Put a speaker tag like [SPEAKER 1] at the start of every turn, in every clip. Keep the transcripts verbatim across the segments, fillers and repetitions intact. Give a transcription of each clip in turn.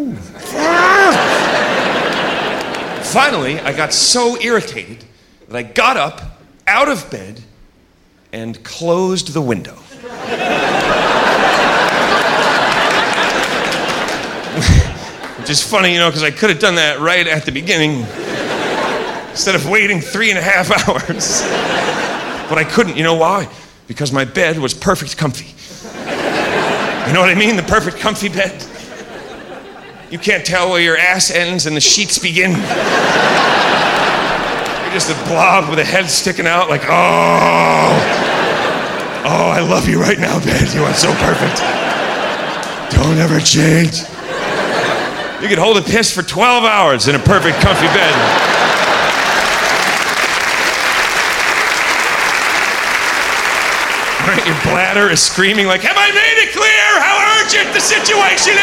[SPEAKER 1] Finally, I got so irritated that I got up out of bed and closed the window. Which is funny, you know, because I could have done that right at the beginning instead of waiting three and a half hours. But I couldn't. You know why? Because my bed was perfect comfy. You know what I mean? The perfect comfy bed. You can't tell where your ass ends and the sheets begin. You're just a blob with a head sticking out like, oh, oh, I love you right now, bed. You are so perfect. Don't ever change. You could hold a piss for twelve hours in a perfect comfy bed. Right? Your bladder is screaming like, have I made it clear how urgent the situation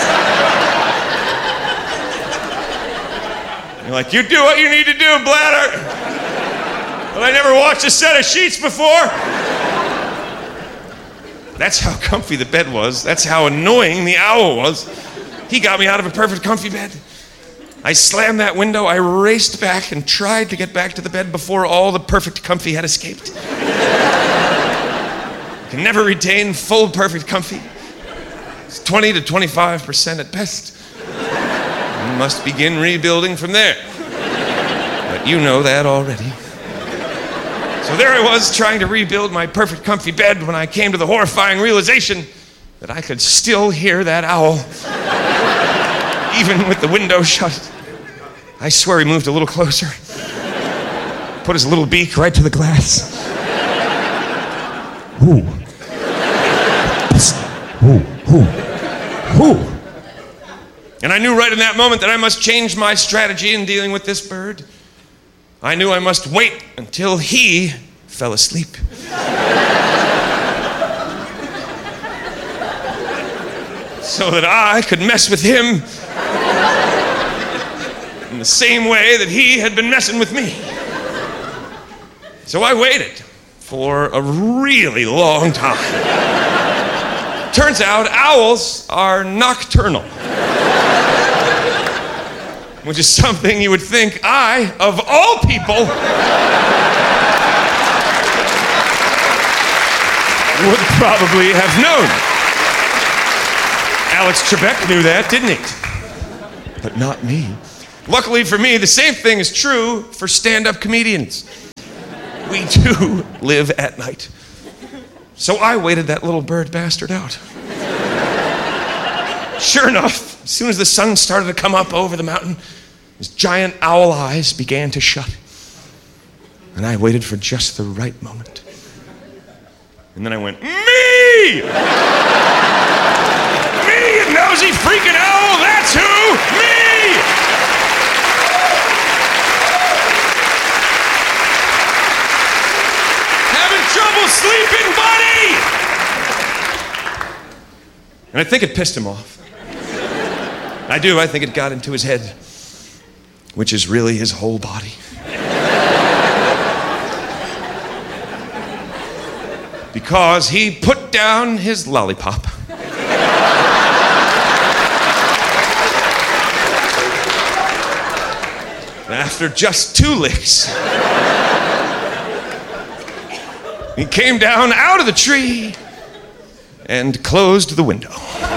[SPEAKER 1] is? You're like, you do what you need to do, bladder. But I never watched a set of sheets before. That's how comfy the bed was. That's how annoying the owl was. He got me out of a perfect comfy bed. I slammed that window, I raced back and tried to get back to the bed before all the perfect comfy had escaped. I can never retain full perfect comfy. It's twenty to twenty-five percent at best. You must begin rebuilding from there. But you know that already. So there I was trying to rebuild my perfect comfy bed when I came to the horrifying realization that I could still hear that owl. Even with the window shut. I swear he moved a little closer. Put his little beak right to the glass. Ooh. Ooh, ooh, ooh. And I knew right in that moment that I must change my strategy in dealing with this bird. I knew I must wait until he fell asleep. So that I could mess with him in the same way that he had been messing with me. So I waited for a really long time. Turns out owls are nocturnal. Which is something you would think I, of all people, would probably have known. Alex Trebek knew that, didn't he? But not me. Luckily for me, the same thing is true for stand-up comedians. We too live at night. So I waited that little bird bastard out. Sure enough, as soon as the sun started to come up over the mountain, his giant owl eyes began to shut. And I waited for just the right moment. And then I went, me! Me, you nosy freaking owl, that's who! Me! Having trouble sleeping, buddy! And I think it pissed him off. I do, I think it got into his head, which is really his whole body. Because he put down his lollipop. After just two licks, he came down out of the tree and closed the window.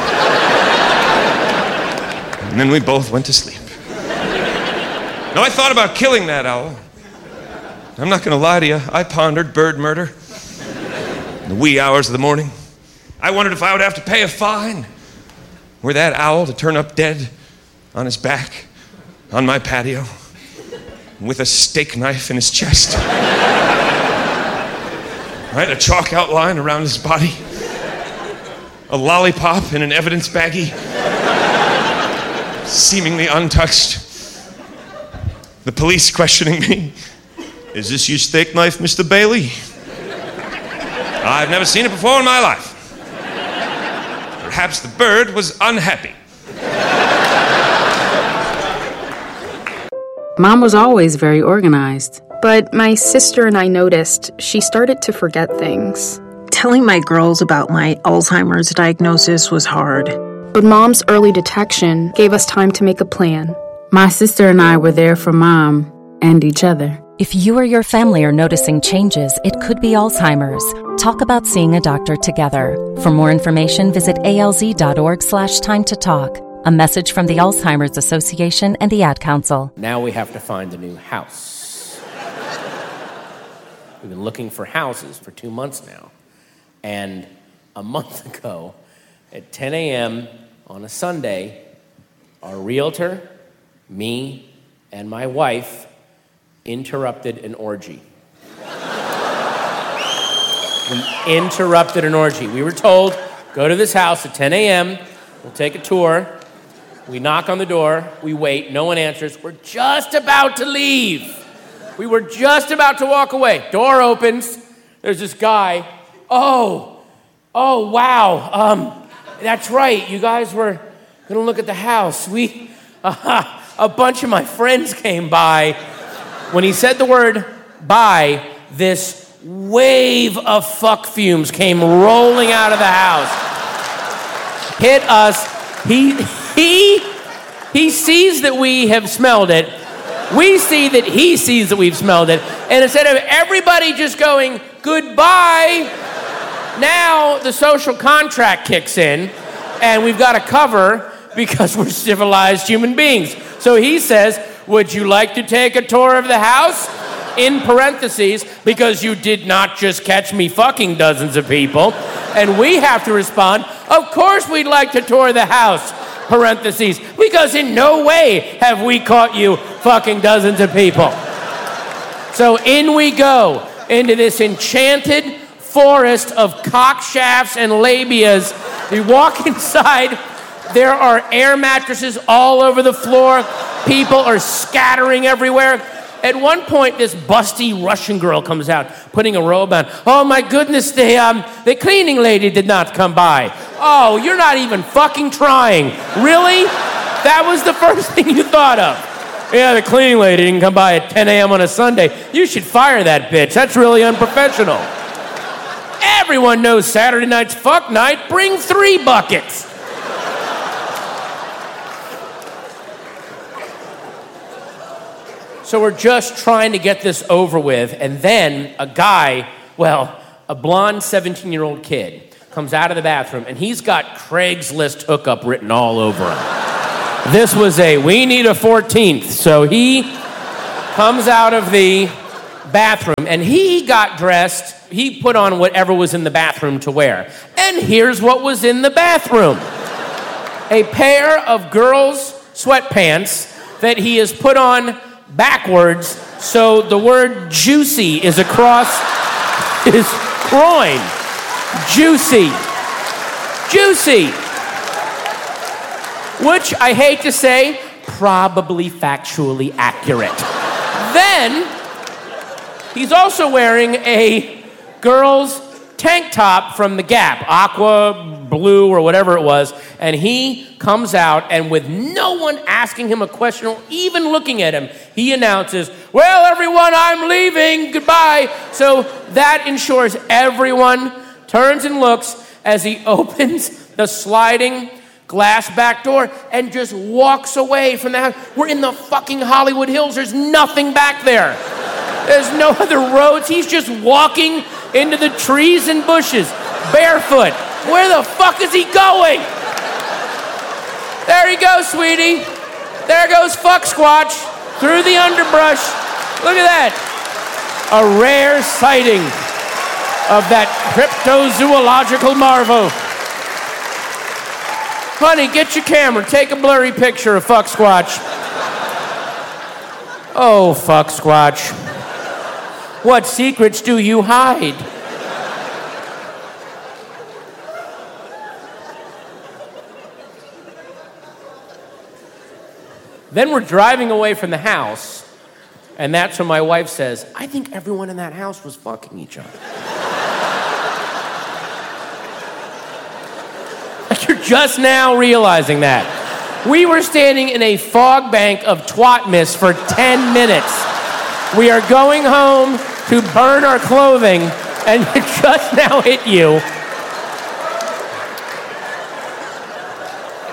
[SPEAKER 1] And then we both went to sleep. Now, I thought about killing that owl. I'm not going to lie to you. I pondered bird murder in the wee hours of the morning. I wondered if I would have to pay a fine were that owl to turn up dead on his back on my patio with a steak knife in his chest. Right? A chalk outline around his body. A lollipop in an evidence baggie. Seemingly untouched. The police questioning me. Is this your steak knife, Mister Bailey? I've never seen it before in my life. Perhaps the bird was unhappy.
[SPEAKER 2] Mom was always very organized.
[SPEAKER 3] But my sister and I noticed she started to forget things.
[SPEAKER 4] Telling my girls about my Alzheimer's diagnosis was hard.
[SPEAKER 3] But Mom's early detection gave us time to make a plan.
[SPEAKER 2] My sister and I were there for Mom and each other.
[SPEAKER 4] If you or your family are noticing changes, it could be Alzheimer's. Talk about seeing a doctor together. For more information, visit alz.org slash time to talk. A message from the Alzheimer's Association and the Ad Council.
[SPEAKER 5] Now we have to find a new house. We've been looking for houses for two months now. And a month ago, at ten a.m. on a Sunday, our realtor, me, and my wife interrupted an orgy. We interrupted an orgy. We were told, go to this house at ten a.m., we'll take a tour. We knock on the door, we wait, no one answers. We're just about to leave. We were just about to walk away. Door opens, there's this guy. Oh, oh, wow. Um, that's right, you guys were gonna look at the house. We, uh, a bunch of my friends came by. When he said the word by, this wave of fuck fumes came rolling out of the house. Hit us. He, he, he sees that we have smelled it. We see that he sees that we've smelled it. And instead of everybody just going, goodbye, now the social contract kicks in, and we've got to cover because we're civilized human beings. So he says, would you like to take a tour of the house? In parentheses, because you did not just catch me fucking dozens of people. And we have to respond, of course we'd like to tour the house, parentheses, because in no way have we caught you fucking dozens of people. So in we go into this enchanted forest of cock shafts and labias. We walk inside. There are air mattresses all over the floor. People are scattering everywhere. At one point, this busty Russian girl comes out, putting a robe on. Oh my goodness, the, um, the cleaning lady did not come by. Oh, you're not even fucking trying. Really? That was the first thing you thought of. Yeah, the cleaning lady didn't come by at ten a.m. on a Sunday. You should fire that bitch. That's really unprofessional. Everyone knows Saturday night's fuck night. Bring three buckets. So we're just trying to get this over with, and then a guy, well, a blonde seventeen-year-old kid comes out of the bathroom, and he's got Craigslist hookup written all over him. This was a, we need a fourteenth. So he comes out of the bathroom, and he got dressed. He put on whatever was in the bathroom to wear. And here's what was in the bathroom. A pair of girls' sweatpants that he has put on backwards, so the word juicy is across his groin. Juicy. Juicy. Which, I hate to say, probably factually accurate. Then, he's also wearing a girl's tank top from the Gap, aqua, blue, or whatever it was, and he comes out, and with no one asking him a question or even looking at him, he announces, well, everyone, I'm leaving, goodbye. So that ensures everyone turns and looks as he opens the sliding glass back door and just walks away from the house. We're in the fucking Hollywood Hills. There's nothing back there. There's no other roads. He's just walking into the trees and bushes, barefoot. Where the fuck is he going? There he goes, sweetie. There goes Fuck Squatch through the underbrush. Look at that. A rare sighting of that cryptozoological marvel. Honey, get your camera. Take a blurry picture of Fuck Squatch. Oh, Fuck Squatch. What secrets do you hide? Then we're driving away from the house, and that's when my wife says, I think everyone in that house was fucking each other. Like you're just now realizing that. We were standing in a fog bank of twat mist for ten minutes. We are going home to burn our clothing, and it just now hit you.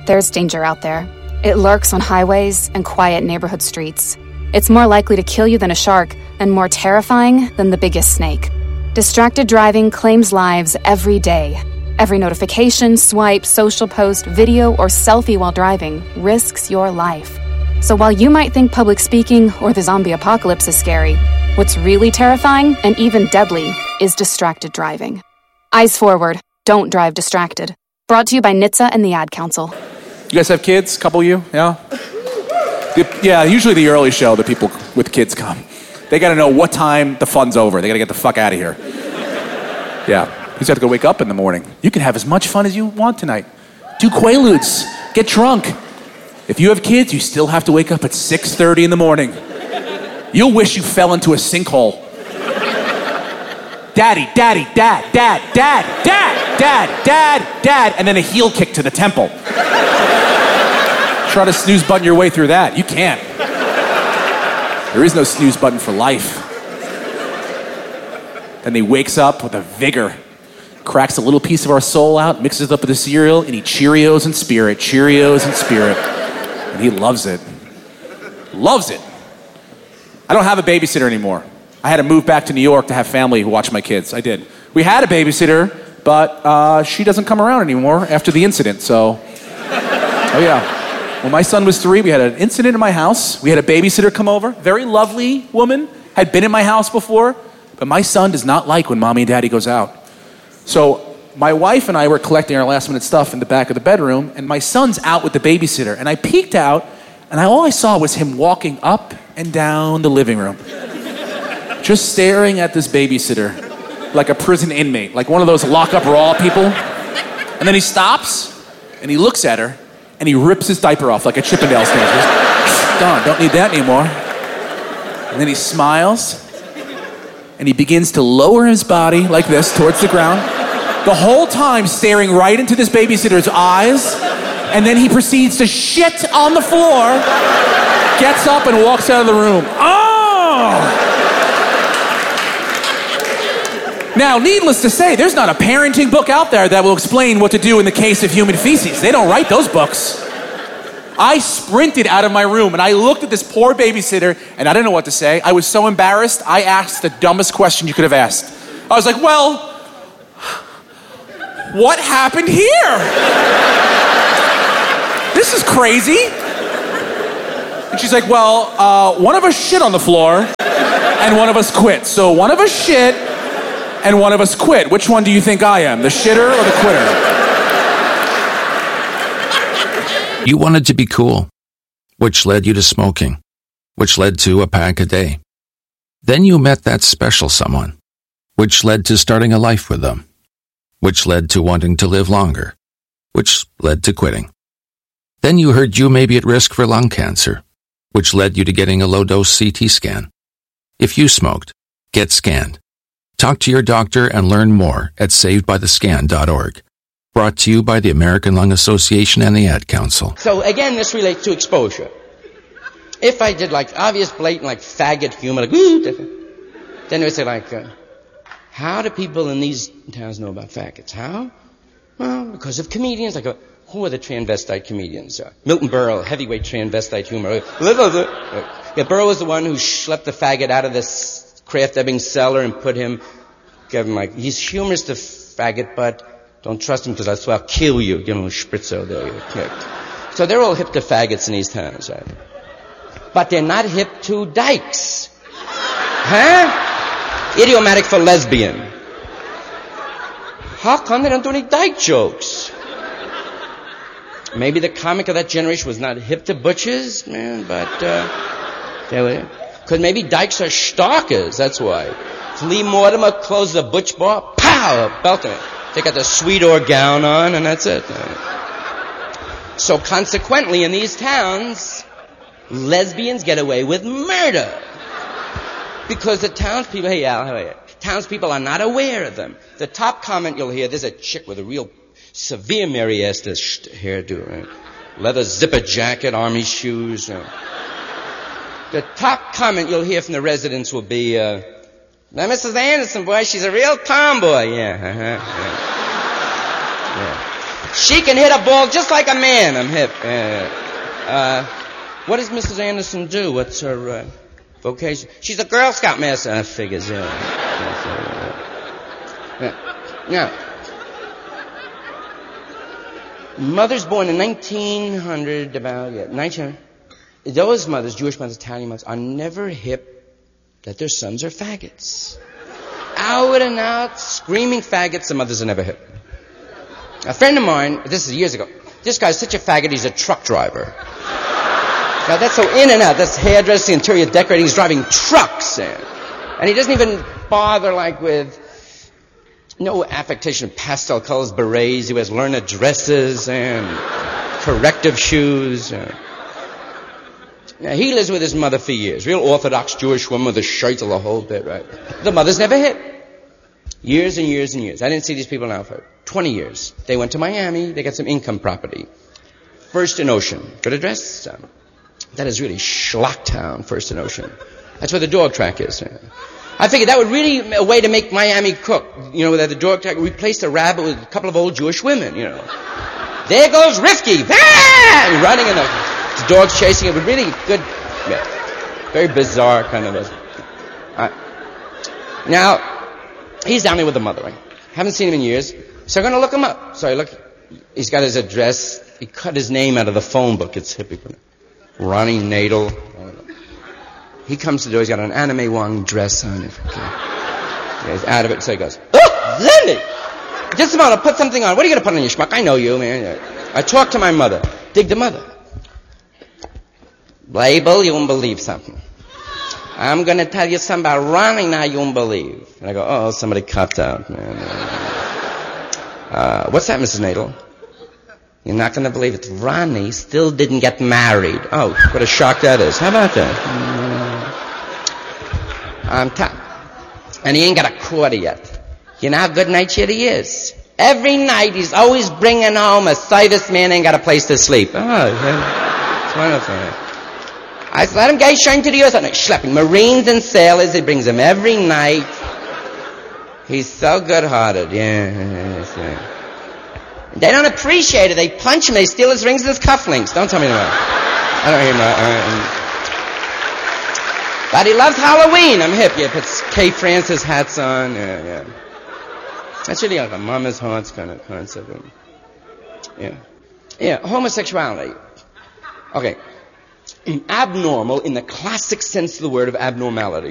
[SPEAKER 6] There's danger out there. It lurks on highways and quiet neighborhood streets. It's more likely to kill you than a shark, and more terrifying than the biggest snake. Distracted driving claims lives every day. Every notification, swipe, social post, video, or selfie while driving risks your life. So while you might think public speaking or the zombie apocalypse is scary, what's really terrifying and even deadly is distracted driving. Eyes forward. Don't drive distracted. Brought to you by N H T S A and the Ad Council.
[SPEAKER 7] You guys have kids? Couple of you? Yeah? Yeah, usually the early show, the people with kids come. They got to know what time the fun's over. They got to get the fuck out of here. Yeah. You just have to go wake up in the morning. You can have as much fun as you want tonight. Do Quaaludes. Get drunk. If you have kids, you still have to wake up at six thirty in the morning. You'll wish you fell into a sinkhole. Daddy, daddy, dad, dad, dad, dad, dad, dad, dad, and then a heel kick to the temple. Try to snooze button your way through that. You can't. There is no snooze button for life. Then he wakes up with a vigor, cracks a little piece of our soul out, mixes it up with the cereal, and he Cheerios and Spirit, Cheerios and Spirit. And he loves it. Loves it. I don't have a babysitter anymore. I had to move back to New York to have family who watch my kids. I did. We had a babysitter, but uh, she doesn't come around anymore after the incident, so. Oh yeah. When my son was three, we had an incident in my house. We had a babysitter come over, very lovely woman, had been in my house before, but my son does not like when mommy and daddy goes out. So my wife and I were collecting our last minute stuff in the back of the bedroom, and my son's out with the babysitter, and I peeked out, and I, all I saw was him walking up and down the living room, just staring at this babysitter like a prison inmate, like one of those lock-up raw people. And then he stops, and he looks at her, and he rips his diaper off like a Chippendales dancer. Done, don't need that anymore. And then he smiles, and he begins to lower his body like this towards the ground, the whole time staring right into this babysitter's eyes, and then he proceeds to shit on the floor, gets up and walks out of the room. Oh! Now, needless to say, there's not a parenting book out there that will explain what to do in the case of human feces. They don't write those books. I sprinted out of my room and I looked at this poor babysitter and I didn't know what to say. I was so embarrassed, I asked the dumbest question you could have asked. I was like, well, what happened here? This is crazy. And she's like, well, uh, one of us shit on the floor and one of us quit. So one of us shit and one of us quit. Which one do you think I am, the shitter or the quitter?
[SPEAKER 8] You wanted to be cool, which led you to smoking, which led to a pack a day. Then you met that special someone, which led to starting a life with them, which led to wanting to live longer, which led to quitting. Then you heard you may be at risk for lung cancer, which led you to getting a low-dose C T scan. If you smoked, get scanned. Talk to your doctor and learn more at saved by the scan dot org. Brought to you by the American Lung Association and the Ad Council.
[SPEAKER 9] So again, this relates to exposure. If I did like obvious, blatant, like faggot humor, like, ooh, then it would say like, uh, how do people in these towns know about faggots? How? Well, because of comedians. Like, uh, who are the transvestite comedians? Uh, Milton Berle, heavyweight transvestite humor. Yeah, Berle was the one who schlepped the faggot out of this Kraft Ebbing cellar and put him, gave him like, he's humorous to faggot, but don't trust him because I swear I'll kill you. Give him a spritzer there. You're kicked. So they're all hip to faggots in these towns, right? But they're not hip to dykes. Huh? Idiomatic for lesbian. How come they don't do any dyke jokes? Maybe the comic of that generation was not hip to butches, man, but, uh, they were. Because maybe dykes are stalkers, that's why. If Lee Mortimer closes a butch bar, pow, belting it. They got the Sweetor gown on, and that's it. So consequently, in these towns, lesbians get away with murder. Because the townspeople, hey Al, how are you? Townspeople are not aware of them. The top comment you'll hear, there's a chick with a real severe Mary Esther hairdo, right? Leather zipper jacket, army shoes. Right? The top comment you'll hear from the residents will be, uh, now, Missus Anderson, boy, she's a real tomboy. Yeah, uh-huh, yeah. She can hit a ball just like a man. I'm hip. Uh, uh, what does Missus Anderson do? What's her uh, vocation? She's a Girl Scout master. That figures, yeah. yeah. Now, mother's born in nineteen hundred, about, yeah, nineteen hundred. Those mothers, Jewish mothers, Italian mothers, are never hip that their sons are faggots. Out and out, screaming faggots, the mothers are never hip. A friend of mine, this is years ago, this guy's such a faggot, he's a truck driver. Now, that's so in and out. That's hairdressing, interior decorating. He's driving trucks. And, and he doesn't even bother, like, with no affectation of pastel colors, berets. He wears learner dresses and corrective shoes. Uh, now, he lives with his mother for years. Real Orthodox Jewish woman with a shirt the whole bit, right? The mother's never hit. Years and years and years. I didn't see these people now for twenty years. They went to Miami. They got some income property. First and Ocean. Good address? Um, that is really Schlocktown, First and Ocean. That's where the dog track is. I figured that would really be a way to make Miami cook. You know, that the dog track replaced the rabbit with a couple of old Jewish women, you know. There goes Rifki. Ah! Running and the, the dog's chasing it. But really good. Yeah, very bizarre kind of a... Uh, now... He's down there with the mother, right? Haven't seen him in years. So I'm going to look him up. So I look. He's got his address. He cut his name out of the phone book. It's hippie. Ronnie Nadel. He comes to the door. He's got an anime Wong dress on. Okay. Yeah, he's out of it. So he goes, oh, Lenny! Just a moment. I'll put something on. What are you going to put on your schmuck? I know you, man. I talked to my mother. Dig the mother. Label, you won't believe something. I'm going to tell you something about Ronnie now you won't believe. And I go, oh, somebody copped out, man. Uh, what's that, Missus Nadel? You're not going to believe it. Ronnie still didn't get married. Oh, what a shock that is. How about that? I'm t- and he ain't got a quarter yet. You know how good night shift he is? Every night he's always bringing home a serviceman ain't got a place to sleep. Oh, it's wonderful. I said, let him get shine to the earth. I'm like, schlepping Marines and sailors. He brings them every night. He's so good-hearted. Yes, yeah. They don't appreciate it. They punch him. They steal his rings and his cufflinks. Don't tell me about it. I don't hear about it. But he loves Halloween. I'm hip. He puts Kay Francis hats on. Yeah, yeah. That's really like a mama's hearts kind of concept. Yeah. Yeah, homosexuality. Okay. Abnormal in the classic sense of the word of abnormality.